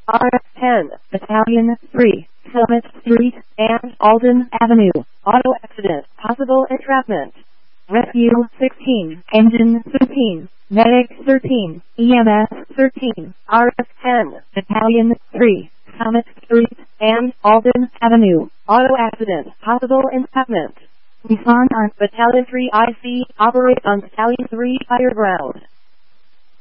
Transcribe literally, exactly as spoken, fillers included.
R F ten, Battalion three, Summit Street, and Alden Avenue. Auto accident, possible entrapment. Rescue sixteen, Engine thirteen, Medic thirteen, E M S thirteen, R F ten, Battalion three, Summit Street, and Alden Avenue. Auto accident, possible entrapment. Respond on Battalion three I C, operate on Battalion three higher ground.